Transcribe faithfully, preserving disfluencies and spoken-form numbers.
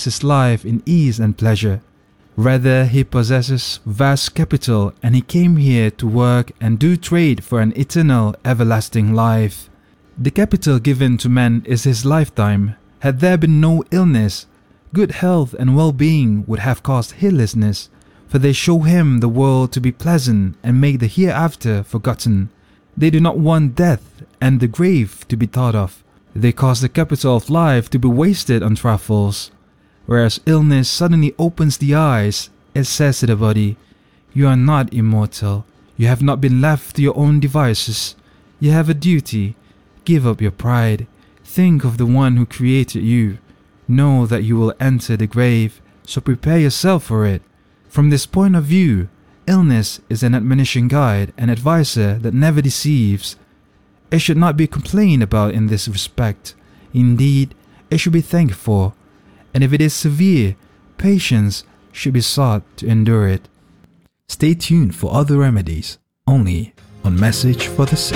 his life in ease and pleasure. Rather, he possesses vast capital, and he came here to work and do trade for an eternal, everlasting life. The capital given to man is his lifetime. Had there been no illness, good health and well-being would have caused heedlessness, for they show him the world to be pleasant and make the hereafter forgotten. They do not want death and the grave to be thought of. They cause the capital of life to be wasted on trifles. Whereas illness suddenly opens the eyes, it says to the body, "You are not immortal. You have not been left to your own devices. You have a duty. Give up your pride. Think of the one who created you. Know that you will enter the grave, so prepare yourself for it." From this point of view, illness is an admonition guide and advisor that never deceives. It should not be complained about in this respect. Indeed, it should be thanked for. And if it is severe, patience should be sought to endure it. Stay tuned for other remedies, only on Message for the Sick.